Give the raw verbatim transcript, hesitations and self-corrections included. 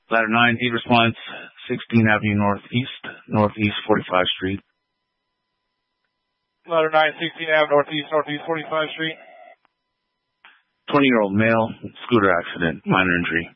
Ladder nine, eight response, sixteenth Avenue Northeast, Northeast forty-fifth Street. Ladder nine, sixteenth Avenue Northeast, Northeast forty-fifth Street. twenty-year-old male, scooter accident, minor injury.